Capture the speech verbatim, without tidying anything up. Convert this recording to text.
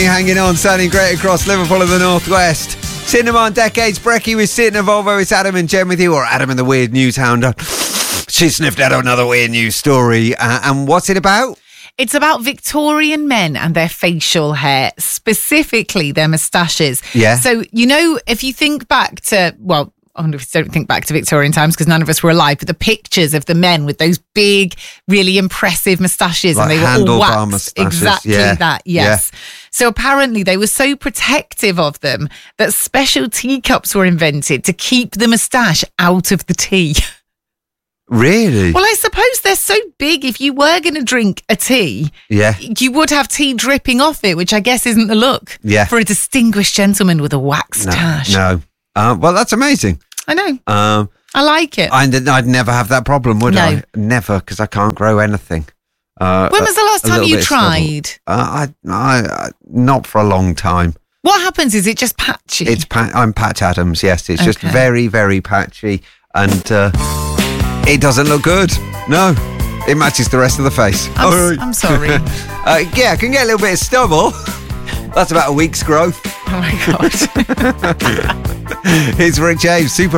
hanging on, sounding great across Liverpool and the Northwest. Cinema on Decades, Brecky with Sit in a Volvo. It's Adam and Jen with you, or Adam and the Weird News Hound. She sniffed out another weird news story. Uh, and what's it about? It's about Victorian men and their facial hair, specifically their moustaches. Yeah. So, you know, if you think back to, well, I don't think back to Victorian times because none of us were alive, but the pictures of the men with those big, really impressive moustaches, Like and they were all handlebar waxed. moustaches, Exactly yeah. that, yes. Yeah. So apparently they were so protective of them that special teacups were invented to keep the moustache out of the tea. Really? Well, I suppose they're so big, if you were going to drink a tea, Yeah. you would have tea dripping off it, which I guess isn't the look Yeah. for a distinguished gentleman with a waxed No. tash. no. Uh, well, that's amazing. I know. Um, I like it. I'd, I'd never have that problem, would No. I? Never, because I can't grow anything. Uh, When was the last a time little you bit of stubble. tried? Uh, I, I, I, not for a long time. What happens? Is it just patchy? It's Pat, I'm Patch Adams. Yes, it's just Okay. very, very patchy, and uh, it doesn't look good. No, it matches the rest of the face. I'm, Oh. s- I'm sorry. uh, yeah, I can get a little bit of stubble. That's about a week's growth. Oh my God. It's Rick James, super.